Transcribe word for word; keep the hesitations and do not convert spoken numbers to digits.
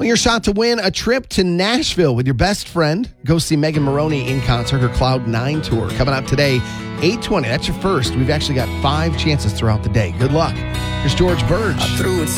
Well, your shot to win a trip to Nashville with your best friend. Go see Megan Moroney in concert, her Cloud nine tour. Coming out today, eight twenty. That's your first. We've actually got five chances throughout the day. Good luck. Here's George Burge.